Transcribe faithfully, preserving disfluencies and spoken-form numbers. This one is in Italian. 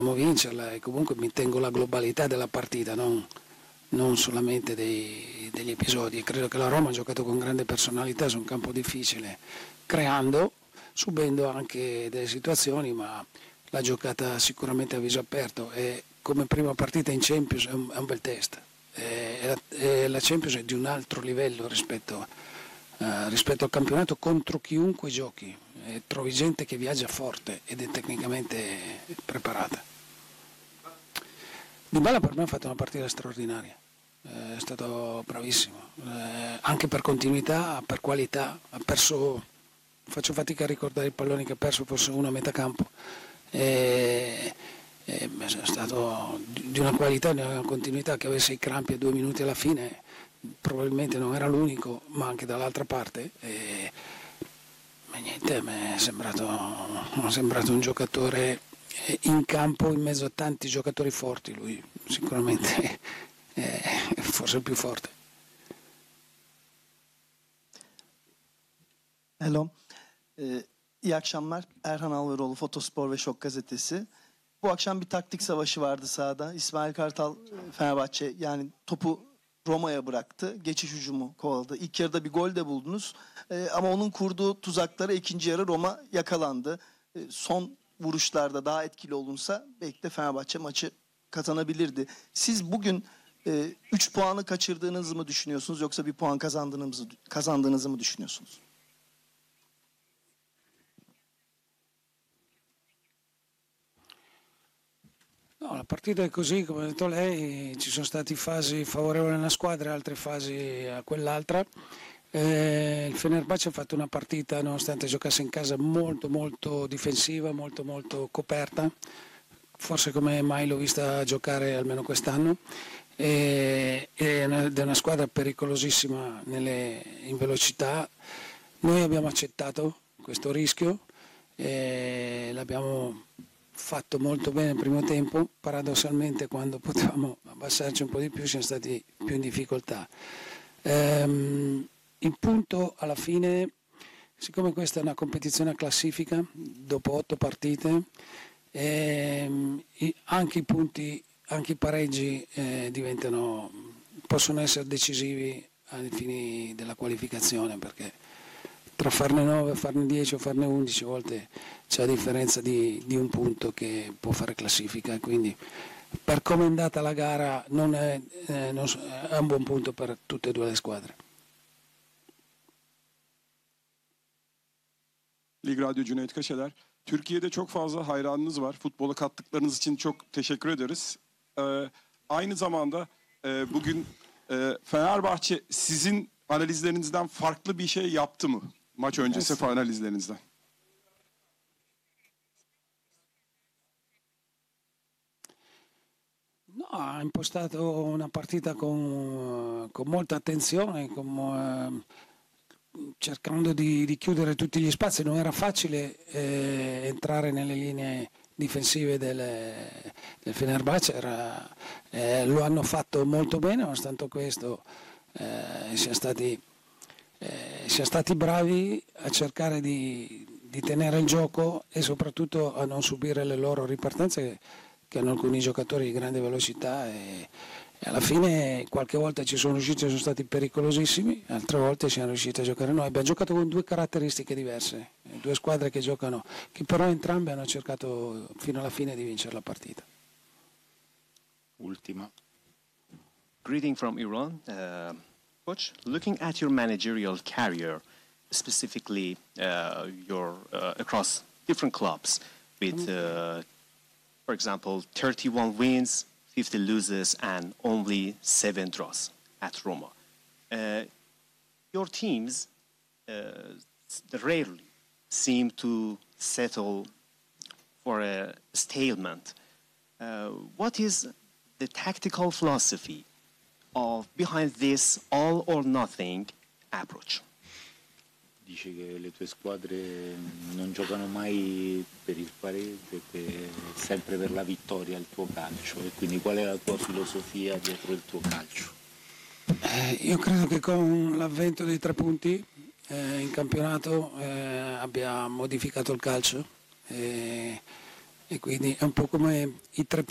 vincerla, e comunque mi tengo la globalità della partita, non, non solamente dei, degli episodi. Credo che la Roma ha giocato con grande personalità su un campo difficile, creando, subendo anche delle situazioni, ma l'ha giocata sicuramente a viso aperto, e come prima partita in Champions è un, è un bel test. E la, e la Champions è di un altro livello rispetto, uh, rispetto al campionato, contro chiunque giochi, e trovi gente che viaggia forte ed è tecnicamente preparata. Dybala per me ha fatto una partita straordinaria, è stato bravissimo, eh, anche per continuità, per qualità. Ha perso, faccio fatica a ricordare i palloni che ha perso, forse uno a metà campo, e, e è stato di una qualità, di una continuità, che avesse i crampi a due minuti alla fine probabilmente non era l'unico, ma anche dall'altra parte, e, e niente, mi è sembrato, mi è sembrato un giocatore in campo in mezzo a tanti giocatori forti. Lui sicuramente è forse il più forte. Hello. Ee, iyi akşamlar. Erhan Alveroğlu, Fotospor ve Şok Gazetesi. Bu akşam bir taktik savaşı vardı sahada. İsmail Kartal, Fenerbahçe yani topu Roma'ya bıraktı. Geçiş hücumu kovaladı. İlk yarıda bir gol de buldunuz. Ee, ama onun kurduğu tuzaklara ikinci yarı Roma yakalandı. Ee, son vuruşlarda daha etkili olunsa belki de Fenerbahçe maçı kazanabilirdi. Siz bugün üç e, puanı kaçırdığınızı mı düşünüyorsunuz, yoksa bir puan kazandığınızı, kazandığınızı mı düşünüyorsunuz? No, la partita è così, come ha detto lei, ci sono stati fasi favorevoli a una squadra e altre fasi a quell'altra. Eh, il Fenerbahce ha fatto una partita, nonostante giocasse in casa, molto molto difensiva, molto molto coperta, forse come mai l'ho vista giocare almeno quest'anno, e, ed è una squadra pericolosissima nelle, in velocità. Noi abbiamo accettato questo rischio e l'abbiamo fatto molto bene nel primo tempo. Paradossalmente, quando potevamo abbassarci un po' di più, siamo stati più in difficoltà. Ehm, Il punto alla fine, siccome questa è una competizione a classifica, dopo otto partite, ehm, anche i punti, anche i pareggi eh, diventano, possono essere decisivi ai fini della qualificazione, perché tra farne nove, farne dieci o farne undici, a volte c'è la differenza di, di un punto che può fare classifica, quindi per come è andata la gara non è, eh, non, è un buon punto per tutte e due le squadre. Lig Radyo Cüneyt Kaşeler. Türkiye'de çok fazla hayranınız var. Futbola kattıklarınız için çok teşekkür ederiz. Ee, aynı zamanda e, bugün e, Fenerbahçe sizin analizlerinizden farklı bir şey yaptı mı? Maç öncesi yes. analizlerinizden. No, ha impostato una partita con, con molta attenzione, con, eh, cercando di, di chiudere tutti gli spazi. Non era facile eh, entrare nelle linee difensive del, del Fenerbahce, era, eh, lo hanno fatto molto bene, nonostante questo eh, siamo stati, eh, siamo stati bravi a cercare di, di tenere il gioco e soprattutto a non subire le loro ripartenze, che, che hanno alcuni giocatori di grande velocità, e, e alla fine qualche volta ci sono riusciti, sono stati pericolosissimi, altre volte siamo riusciti a giocare noi. Abbiamo giocato con due caratteristiche diverse, due squadre che giocano, che però entrambe hanno cercato fino alla fine di vincere la partita. Ultima. Greeting from Iran. Uh, coach, looking at your managerial career, specifically uh, your uh, across different clubs with uh, for example, thirty-one wins, fifty losses, and only seven draws at Roma. Uh, your teams uh, rarely seem to settle for a stalemate. Uh, what is the tactical philosophy of behind this all-or-nothing approach? Dice che le tue squadre non giocano mai per il pareggio, per, sempre per la vittoria il tuo calcio, e quindi qual è la tua filosofia dietro il tuo calcio? Eh, io credo che con l'avvento dei tre punti eh, in campionato eh, abbia modificato il calcio, e, e quindi è un po' come i tre